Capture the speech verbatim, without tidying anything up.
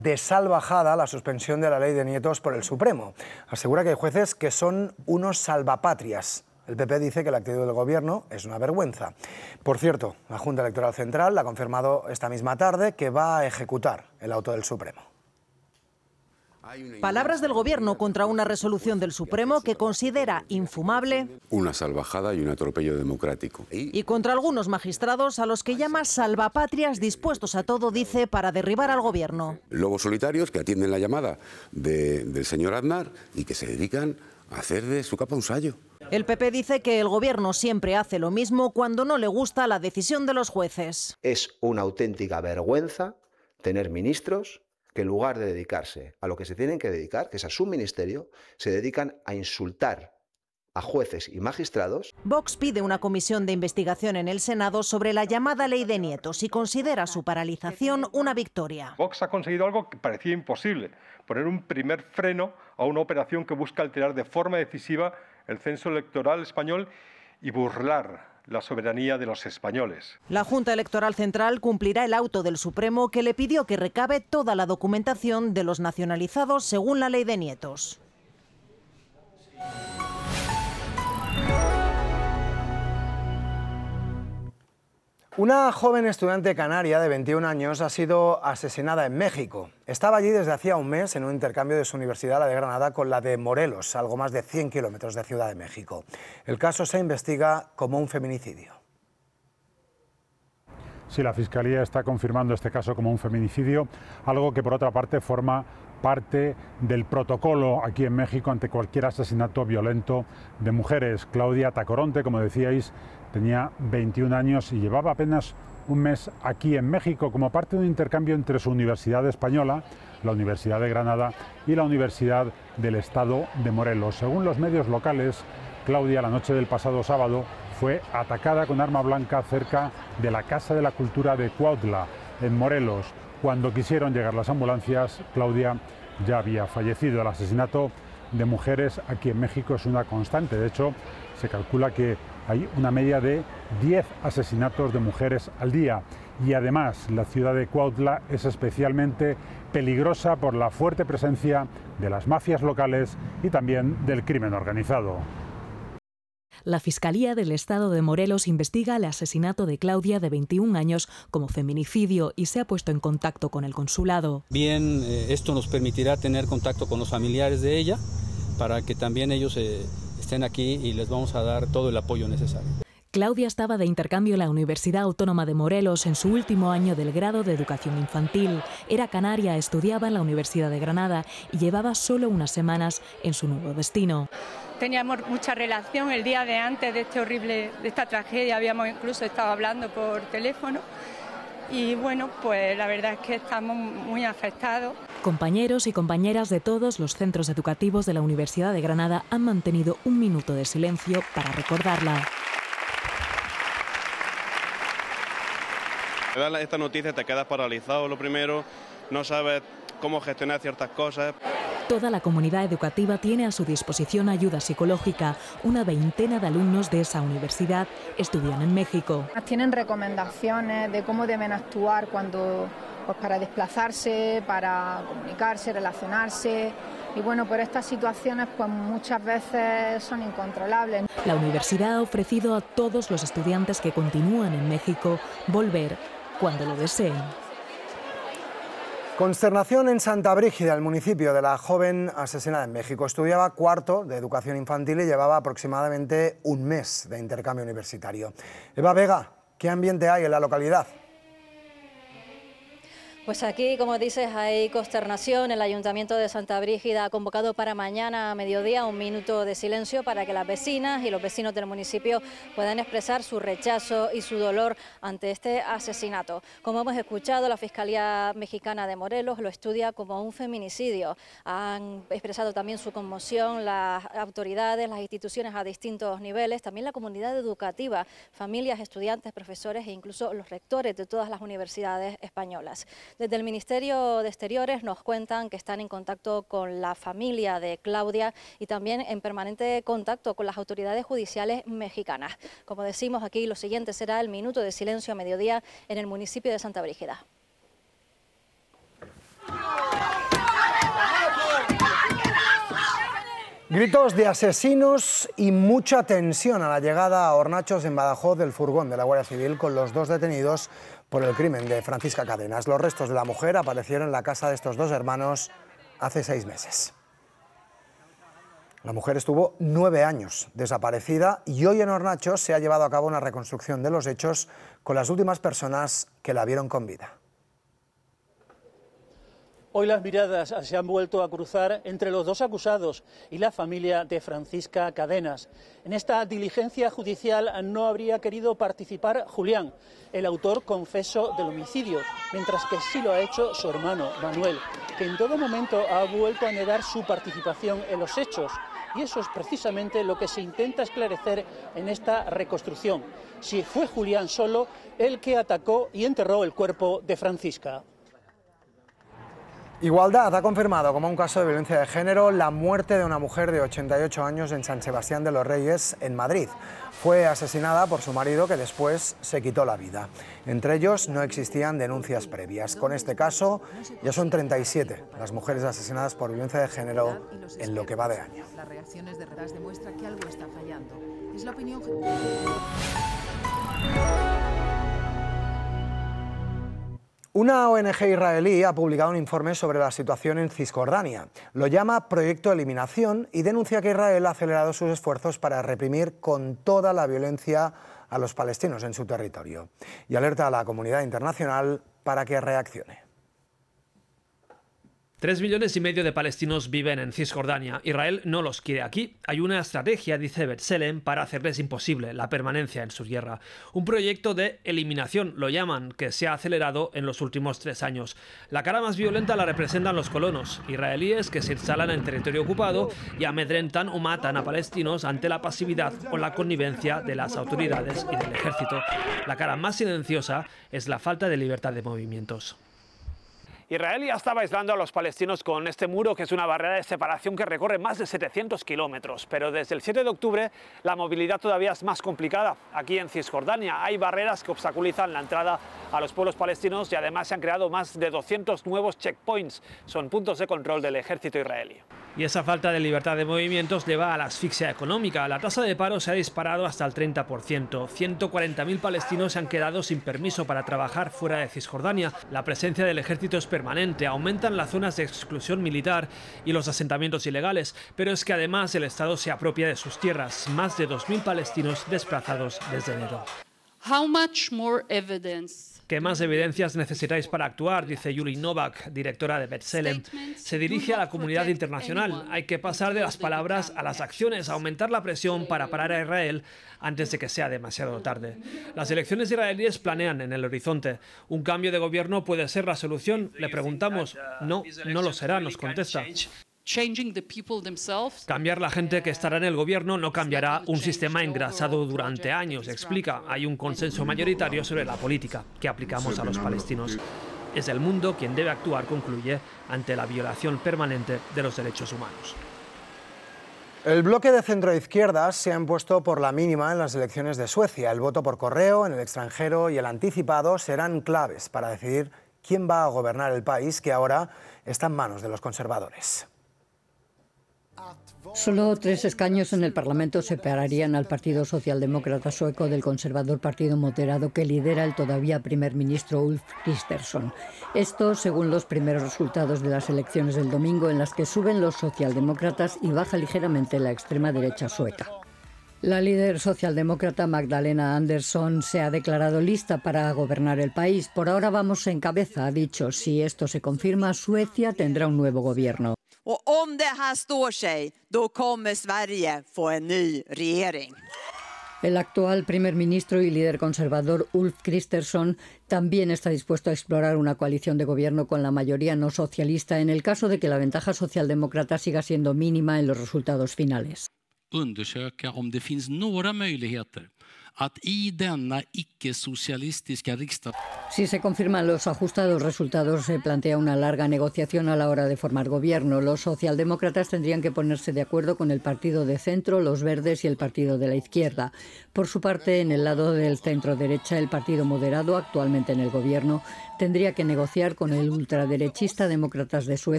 de salvajada la suspensión de la ley de nietos por el Supremo. Asegura que hay jueces que son unos salvapatrias. El P P dice que la actitud del Gobierno es una vergüenza. Por cierto, la Junta Electoral Central ha confirmado esta misma tarde que va a ejecutar el auto del Supremo. Palabras del Gobierno contra una resolución del Supremo que considera infumable una salvajada y un atropello democrático. Y contra algunos magistrados a los que llama salvapatrias dispuestos a todo, dice, para derribar al Gobierno. Lobos solitarios que atienden la llamada de, del señor Aznar y que se dedican a hacer de su capa un sayo. El P P dice que el Gobierno siempre hace lo mismo cuando no le gusta la decisión de los jueces. Es una auténtica vergüenza tener ministros que en lugar de dedicarse a lo que se tienen que dedicar, que es a su ministerio, se dedican a insultar a jueces y magistrados. Vox pide una comisión de investigación en el Senado sobre la llamada ley de nietos y considera su paralización una victoria. Vox ha conseguido algo que parecía imposible, poner un primer freno a una operación que busca alterar de forma decisiva el censo electoral español y burlar la soberanía de los españoles. La Junta Electoral Central cumplirá el auto del Supremo que le pidió que recabe toda la documentación de los nacionalizados según la ley de nietos. Una joven estudiante canaria de veintiún años ha sido asesinada en México. Estaba allí desde hacía un mes en un intercambio de su universidad, la de Granada, con la de Morelos, algo más de cien kilómetros de Ciudad de México. El caso se investiga como un feminicidio. Sí, la Fiscalía está confirmando este caso como un feminicidio, algo que por otra parte forma parte del protocolo aquí en México ante cualquier asesinato violento de mujeres. Claudia Tacoronte, como decíais, tenía veintiún años y llevaba apenas un mes aquí en México como parte de un intercambio entre su universidad española, la Universidad de Granada, y la Universidad del Estado de Morelos. Según los medios locales, Claudia, la noche del pasado sábado, fue atacada con arma blanca cerca de la Casa de la Cultura de Cuautla, en Morelos. Cuando quisieron llegar las ambulancias, Claudia ya había fallecido. El asesinato de mujeres aquí en México es una constante. De hecho, se calcula que hay una media de diez asesinatos de mujeres al día. Y además, la ciudad de Cuautla es especialmente peligrosa por la fuerte presencia de las mafias locales y también del crimen organizado. La Fiscalía del Estado de Morelos investiga el asesinato de Claudia, de veintiún años, como feminicidio y se ha puesto en contacto con el consulado. Bien, eh, esto nos permitirá tener contacto con los familiares de ella para que también ellos eh, estén aquí y les vamos a dar todo el apoyo necesario. Claudia estaba de intercambio en la Universidad Autónoma de Morelos en su último año del grado de Educación Infantil. Era canaria, estudiaba en la Universidad de Granada y llevaba solo unas semanas en su nuevo destino. Teníamos mucha relación el día de antes de este horrible, de esta tragedia, habíamos incluso estado hablando por teléfono y bueno, pues la verdad es que estamos muy afectados. Compañeros y compañeras de todos los centros educativos de la Universidad de Granada han mantenido un minuto de silencio para recordarla. Te das esta noticia, te quedas paralizado, lo primero, no sabes cómo gestionar ciertas cosas. Toda la comunidad educativa tiene a su disposición ayuda psicológica. Una veintena de alumnos de esa universidad estudian en México. Tienen recomendaciones de cómo deben actuar cuando, pues, para desplazarse, para comunicarse, relacionarse. Y bueno, pero estas situaciones pues muchas veces son incontrolables. La universidad ha ofrecido a todos los estudiantes que continúan en México volver cuando lo deseen. Consternación en Santa Brígida, el municipio de la joven asesinada en México. Estudiaba cuarto de educación infantil y llevaba aproximadamente un mes de intercambio universitario. Eva Vega, ¿qué ambiente hay en la localidad? Pues aquí, como dices, hay consternación. El Ayuntamiento de Santa Brígida ha convocado para mañana a mediodía un minuto de silencio para que las vecinas y los vecinos del municipio puedan expresar su rechazo y su dolor ante este asesinato. Como hemos escuchado, la Fiscalía Mexicana de Morelos lo estudia como un feminicidio. Han expresado también su conmoción las autoridades, las instituciones a distintos niveles, también la comunidad educativa, familias, estudiantes, profesores e incluso los rectores de todas las universidades españolas. Desde el Ministerio de Exteriores nos cuentan que están en contacto con la familia de Claudia y también en permanente contacto con las autoridades judiciales mexicanas. Como decimos aquí, lo siguiente será el minuto de silencio a mediodía en el municipio de Santa Brígida. Gritos de asesinos y mucha tensión a la llegada a Hornachos en Badajoz del furgón de la Guardia Civil con los dos detenidos por el crimen de Francisca Cadenas. Los restos de la mujer aparecieron en la casa de estos dos hermanos hace seis meses. La mujer estuvo nueve años desaparecida y hoy en Hornachos se ha llevado a cabo una reconstrucción de los hechos con las últimas personas que la vieron con vida. Hoy las miradas se han vuelto a cruzar entre los dos acusados y la familia de Francisca Cadenas. En esta diligencia judicial no habría querido participar Julián, el autor confeso del homicidio, mientras que sí lo ha hecho su hermano Manuel, que en todo momento ha vuelto a negar su participación en los hechos. Y eso es precisamente lo que se intenta esclarecer en esta reconstrucción. Si fue Julián solo el que atacó y enterró el cuerpo de Francisca. Igualdad ha confirmado como un caso de violencia de género la muerte de una mujer de ochenta y ocho años en San Sebastián de los Reyes, en Madrid. Fue asesinada por su marido, que después se quitó la vida. Entre ellos no existían denuncias previas. Con este caso ya son treinta y siete las mujeres asesinadas por violencia de género en lo que va de año. Las reacciones de redes demuestran que algo está fallando. Es la opinión. Una O N Ge israelí ha publicado un informe sobre la situación en Cisjordania. Lo llama Proyecto Eliminación y denuncia que Israel ha acelerado sus esfuerzos para reprimir con toda la violencia a los palestinos en su territorio. Y alerta a la comunidad internacional para que reaccione. Tres millones y medio de palestinos viven en Cisjordania. Israel no los quiere aquí. Hay una estrategia, dice B'Tselem, para hacerles imposible la permanencia en su tierra. Un proyecto de eliminación, lo llaman, que se ha acelerado en los últimos tres años. La cara más violenta la representan los colonos israelíes que se instalan en territorio ocupado y amedrentan o matan a palestinos ante la pasividad o la connivencia de las autoridades y del ejército. La cara más silenciosa es la falta de libertad de movimientos. Israel ya estaba aislando a los palestinos con este muro, que es una barrera de separación que recorre más de setecientos kilómetros. Pero desde el siete de octubre la movilidad todavía es más complicada. Aquí en Cisjordania hay barreras que obstaculizan la entrada a los pueblos palestinos y además se han creado más de doscientos nuevos checkpoints. Son puntos de control del ejército israelí. Y esa falta de libertad de movimientos lleva a la asfixia económica. La tasa de paro se ha disparado hasta el treinta por ciento. ciento cuarenta mil palestinos se han quedado sin permiso para trabajar fuera de Cisjordania. La presencia del ejército es permanente. Aumentan las zonas de exclusión militar y los asentamientos ilegales. Pero es que además el Estado se apropia de sus tierras. Más de dos mil palestinos desplazados desde enero. How much more evidence? ¿Qué más evidencias necesitáis para actuar?, dice Yuli Novak, directora de B'Tselem. Se dirige a la comunidad internacional. Hay que pasar de las palabras a las acciones, aumentar la presión para parar a Israel antes de que sea demasiado tarde. Las elecciones israelíes planean en el horizonte. ¿Un cambio de gobierno puede ser la solución?, le preguntamos. No, no lo será, nos contesta. Cambiar la gente que estará en el gobierno no cambiará un sistema engrasado durante años, explica. Hay un consenso mayoritario sobre la política que aplicamos a los palestinos. Es el mundo quien debe actuar, concluye, ante la violación permanente de los derechos humanos. El bloque de centroizquierdas se ha impuesto por la mínima en las elecciones de Suecia. El voto por correo en el extranjero y el anticipado serán claves para decidir quién va a gobernar el país, que ahora está en manos de los conservadores. Solo tres escaños en el Parlamento separarían al Partido Socialdemócrata sueco del conservador Partido Moderado que lidera el todavía primer ministro Ulf Kristersson. Esto según los primeros resultados de las elecciones del domingo, en las que suben los socialdemócratas y baja ligeramente la extrema derecha sueca. La líder socialdemócrata Magdalena Andersson se ha declarado lista para gobernar el país. Por ahora vamos en cabeza, ha dicho. Si esto se confirma, Suecia tendrá un nuevo gobierno. Och om det här står sig, då kommer Sverige få en ny regering. El actual primer ministro y líder conservador Ulf Kristersson también está dispuesto a explorar una coalición de gobierno con la mayoría no socialista en el caso de que la ventaja socialdemócrata siga siendo mínima en los resultados finales. Undersöka om det finns några möjligheter att i denna icke-socialistiska riksdag. Si se confirman los ajustados resultados, se plantea una larga negociación a la hora de formar gobierno. Los socialdemócratas tendrían que ponerse de acuerdo con el partido de centro, los verdes y el partido de la izquierda. Por su parte, en el lado del centro-derecha, el partido moderado, actualmente en el gobierno, tendría que negociar con el ultraderechista Demócratas de Suecia